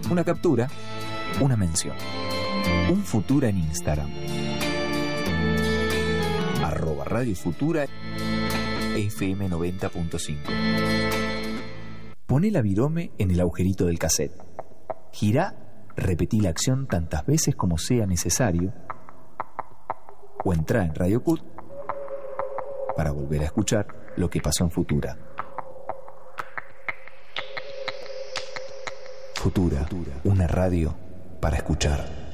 una captura, una mención. Un Futura en Instagram. @Radio Futura FM 90.5. Poné la virome en el agujerito del cassette. Girá, repetí la acción tantas veces como sea necesario. O entrá en Radio Cut para volver a escuchar lo que pasó en Futura. Futura, una radio para escuchar.